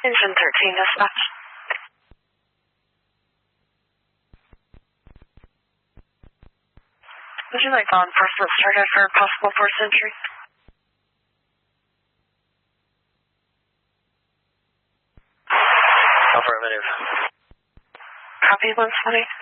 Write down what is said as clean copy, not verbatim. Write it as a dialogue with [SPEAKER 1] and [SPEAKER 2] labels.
[SPEAKER 1] Engine 13, dispatch. Would you like law enforcement started for a possible force entry?
[SPEAKER 2] Affirmative.
[SPEAKER 1] Copy, 120.